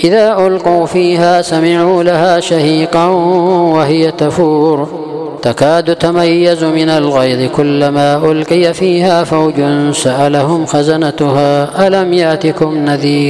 إذا ألقوا فيها سمعوا لها شهيقا وهي تفور تكاد تميز من الغيظ كلما ألقي فيها فوج سألهم خزنتها ألم يأتكم نذير